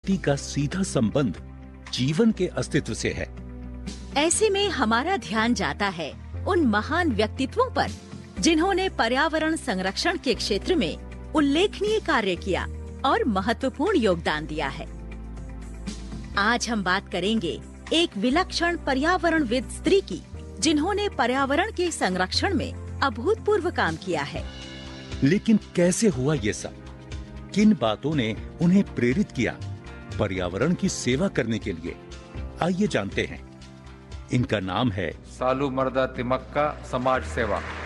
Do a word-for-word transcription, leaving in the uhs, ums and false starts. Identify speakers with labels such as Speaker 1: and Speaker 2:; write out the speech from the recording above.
Speaker 1: व्यक्ति का सीधा संबंध जीवन के अस्तित्व से है।
Speaker 2: ऐसे में हमारा ध्यान जाता है उन महान व्यक्तित्वों पर जिन्होंने पर्यावरण संरक्षण के क्षेत्र में उल्लेखनीय कार्य किया और महत्वपूर्ण योगदान दिया है। आज हम बात करेंगे एक विलक्षण पर्यावरणविद स्त्री की, जिन्होंने पर्यावरण के संरक्षण में अभूतपूर्व काम किया है।
Speaker 1: लेकिन कैसे हुआ ये सब? किन बातों ने उन्हें प्रेरित किया पर्यावरण की सेवा करने के लिए? आइए जानते हैं। इनका नाम है
Speaker 3: सालू मर्दा तिमक्का समाज सेवा।